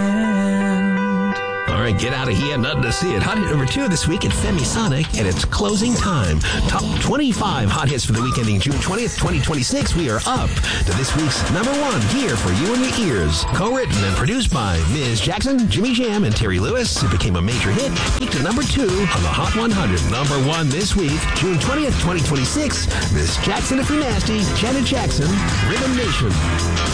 hand. All right, get out of here. Nothing to see it. Hot hit number 2 this week at Femisonic, and it's closing time. Top 25 hot hits for the week ending June 20th, 2026. We are up to this week's number 1 here for you and your ears. Co-written and produced by Ms. Jackson, Jimmy Jam, and Terry Lewis. It became a major hit. Peaked to number 2 on the Hot 100. Number 1 this week, June 20th, 2026. Ms. Jackson, If You're Nasty, Janet Jackson, Rhythm Nation.